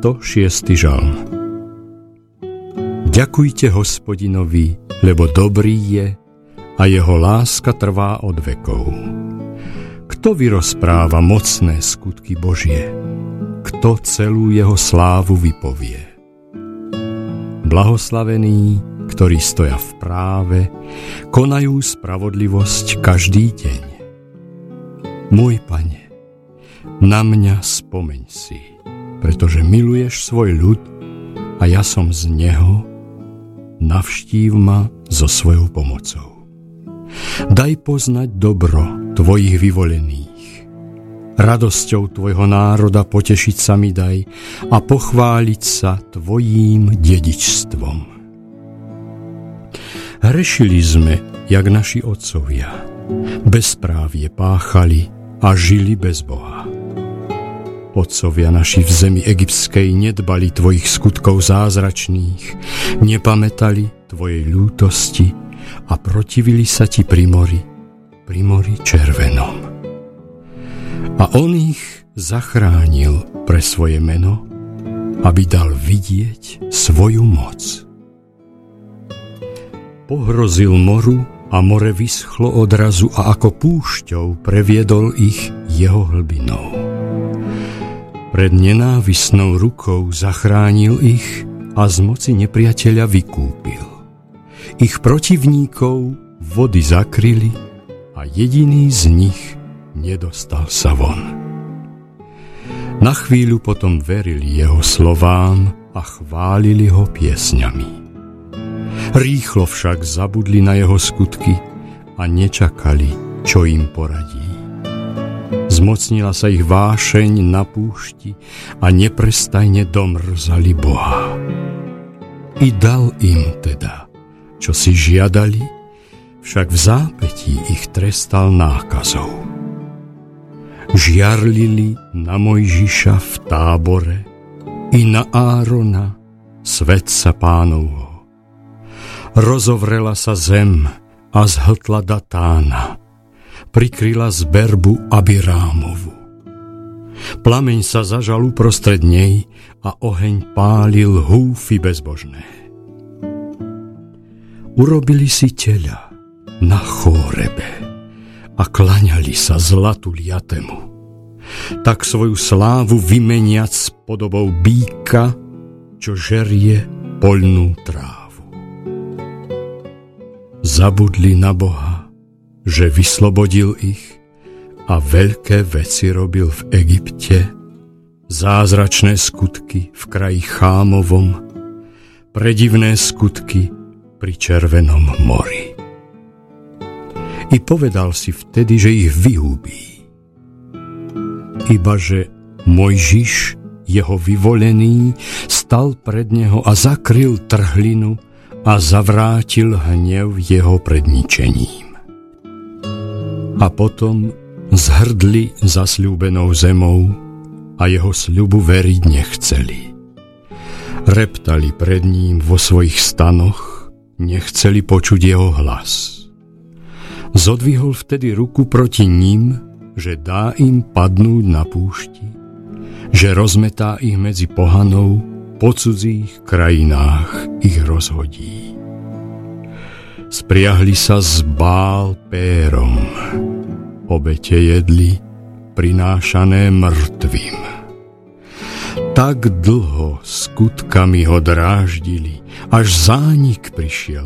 106. žalm. Ďakujte Hospodinovi, lebo dobrý je a jeho láska trvá od vekov. Kto vyrozpráva mocné skutky Božie? Kto celú jeho slávu vypovie? Blahoslavení, ktorí stoja v práve, konajú spravodlivosť každý deň. Môj Pane, na mňa spomeň si, pretože miluješ svoj ľud a ja som z neho, navštív ma so svojou pomocou. Daj poznať dobro tvojich vyvolených. Radosťou tvojho národa potešiť sa mi daj a pochváliť sa tvojím dedičstvom. Hrešili sme, jak naši otcovia. Bezprávie páchali a žili bez Boha. Otcovia naši v zemi egyptskej nedbali tvojich skutkov zázračných, nepamätali tvojej ľútosti a protivili sa ti pri mori červenom. A on ich zachránil pre svoje meno, aby dal vidieť svoju moc. Pohrozil moru a more vyschlo odrazu a ako púšťou previedol ich jeho hlbinou. Pred nenávisnou rukou zachránil ich a z moci nepriateľa vykúpil. Ich protivníkov vody zakryli a jediný z nich nedostal sa von. Na chvíľu potom verili jeho slovám a chválili ho piesňami. Rýchlo však zabudli na jeho skutky a nečakali, čo im poradí. Zmocnila sa ich vášeň na púšti a neprestajne domrzali Boha. I dal im teda, čo si žiadali, však v zápätí ich trestal nákazou. Žiarlili na Mojžiša v Tábore i na Árona, svätca Pánovho. Rozovrela sa zem a zhltla Datána, prikryla zberbu Abirámovu. Plameň sa zažal uprostred nej a oheň pálil húfy bezbožné. Urobili si teľa na Chórebe a klaňali sa zlatu liatemu. Tak svoju slávu vymeniac s podobou býka, čo žerie poľnú trávu. Zabudli na Boha, že vyslobodil ich a veľké veci robil v Egypte, zázračné skutky v kraji Chámovom, predivné skutky pri Červenom mori. I povedal si vtedy, že ich vyhubí. Ibaže Mojžiš, jeho vyvolený, stal pred neho a zakryl trhlinu a zavrátil hnev jeho pred ničením. A potom zhrdli zasľúbenou zemou a jeho sľubu veriť nechceli. Reptali pred ním vo svojich stanoch, nechceli počuť jeho hlas. Zodvihol vtedy ruku proti ním, že dá im padnúť na púšti, že rozmetá ich medzi pohanou, po cudzích krajinách ich rozhodí. Spriahli sa s Bál Pérom, obete jedli, prinášané mŕtvým. Tak dlho skutkami ho dráždili, až zánik prišiel